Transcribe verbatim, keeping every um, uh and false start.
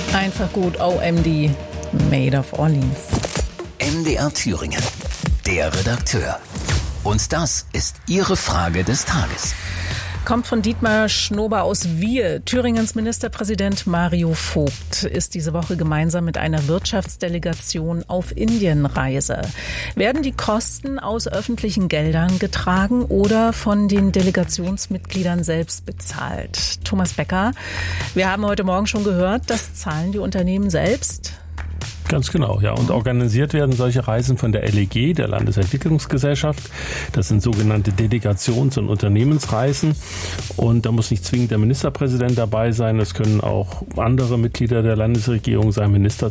Einfach gut, O M D, Made of Orleans. M D R Thüringen, der Redakteur. Und das ist Ihre Frage des Tages. Kommt von Dietmar Schnober aus Wiehe. Thüringens Ministerpräsident Mario Vogt ist diese Woche gemeinsam mit einer Wirtschaftsdelegation auf Indienreise. Werden die Kosten aus öffentlichen Geldern getragen oder von den Delegationsmitgliedern selbst bezahlt? Thomas Becker, wir haben heute Morgen schon gehört, das zahlen die Unternehmen selbst. Ganz genau, ja. Und organisiert werden solche Reisen von der L E G, der Landesentwicklungsgesellschaft. Das sind sogenannte Delegations- und Unternehmensreisen. Und da muss nicht zwingend der Ministerpräsident dabei sein. Es können auch andere Mitglieder der Landesregierung sein, Minister